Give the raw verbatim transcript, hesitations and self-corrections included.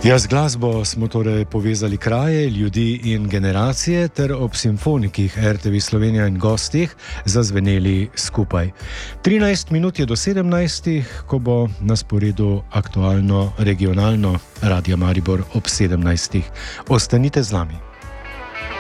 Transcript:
Ja, z glasbo smo torej povezali kraje, ljudi in generacije ter ob simfonikih R T V Slovenija in gostih zazveneli skupaj. trinajst minut je do sedemnajstih, ko bo na sporedu aktualno regionalno Radio Maribor ob sedemnajstih. Ostanite z nami.